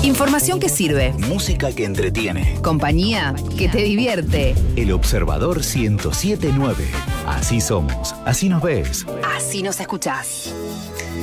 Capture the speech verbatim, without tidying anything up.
Información que sirve. Música que entretiene. Compañía que te divierte. El Observador ciento siete punto nueve. Así somos, así nos ves. Así nos escuchás.